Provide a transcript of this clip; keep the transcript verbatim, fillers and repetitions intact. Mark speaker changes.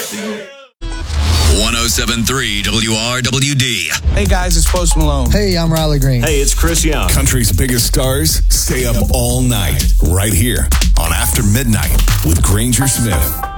Speaker 1: one oh seven point three W R W D.
Speaker 2: Hey guys, it's Post Malone.
Speaker 3: Hey, I'm Riley Green.
Speaker 4: Hey, it's Chris Young.
Speaker 5: Country's biggest stars stay up all night right here on After Midnight with Granger Smith.